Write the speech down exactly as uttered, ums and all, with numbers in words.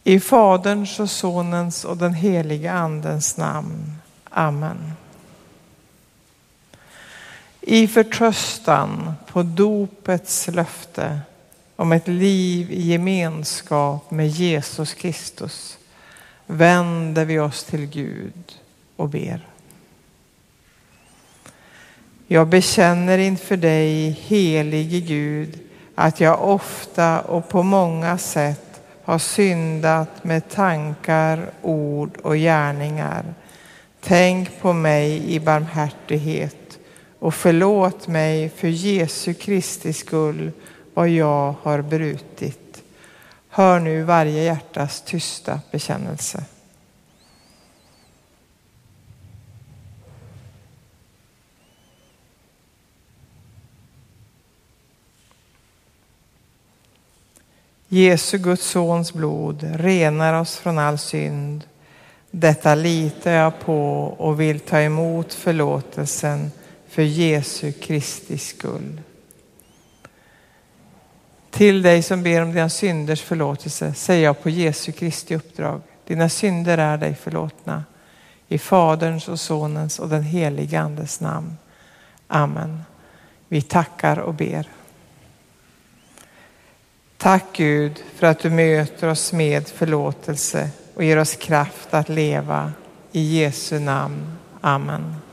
I Faderns och Sonens och den heliga Andens namn. Amen. I förtröstan på dopets löfte om ett liv i gemenskap med Jesus Kristus vänder vi oss till Gud och ber. Jag bekänner inför dig, helige Gud, att jag ofta och på många sätt har syndat med tankar, ord och gärningar. Tänk på mig i barmhärtighet och förlåt mig för Jesu Kristi skull vad jag har brutit. Hör nu varje hjärtas tysta bekännelse. Jesu Guds sons blod renar oss från all synd. Detta litar jag på och vill ta emot förlåtelsen för Jesu Kristi skull. Till dig som ber om dina synders förlåtelse säger jag på Jesu Kristi uppdrag: dina synder är dig förlåtna. I Faderns och Sonens och den heliga Andes namn. Amen. Vi tackar och ber. Tack Gud för att du möter oss med förlåtelse och ger oss kraft att leva. I Jesu namn. Amen.